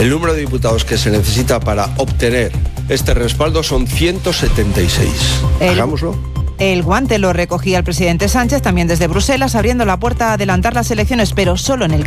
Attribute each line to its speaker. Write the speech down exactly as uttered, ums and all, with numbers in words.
Speaker 1: El número de diputados que se necesita para obtener este respaldo son ciento setenta y seis.
Speaker 2: El...
Speaker 1: Hagámoslo.
Speaker 2: El guante lo recogía el presidente Sánchez también desde Bruselas, abriendo la puerta a adelantar las elecciones, pero solo en el